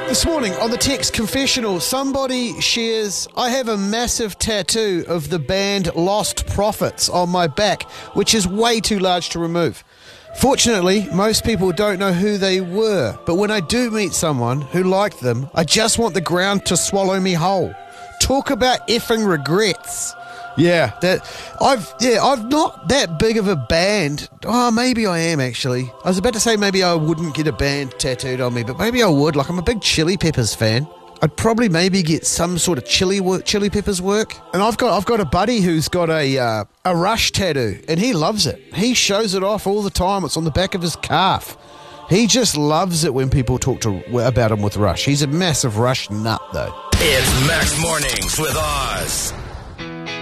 This morning on the text confessional, somebody shares, I have a massive tattoo of the band Lost Prophets on my back, which is way too large to remove. Fortunately, most people don't know who they were, but when I do meet someone who liked them, I just want the ground to swallow me whole. Talk about effing regrets. I've not that big of a band. Oh, maybe I am actually. I was about to say maybe I wouldn't get a band tattooed on me, but maybe I would. Like, I'm a big Chili Peppers fan. I'd probably maybe get some sort of Chili Peppers work. And I've got a buddy who's got a Rush tattoo, and he loves it. He shows it off all the time. It's on the back of his calf. He just loves it when people talk about him with Rush. He's a massive Rush nut, though. It's Max Mornings with Oz.